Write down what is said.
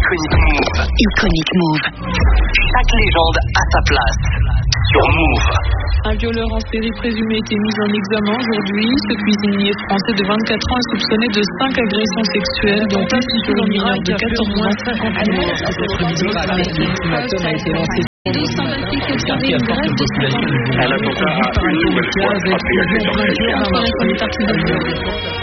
Iconic Move. Iconic Move. Chaque légende a sa place. Sur Move. Un violeur en série présumé a été mis en examen aujourd'hui. Ce cuisinier français de 24 ans est soupçonné de 5 agressions sexuelles, dont une sur une mineure de 14 mois. Un attentat a une nouvelle fois frappé à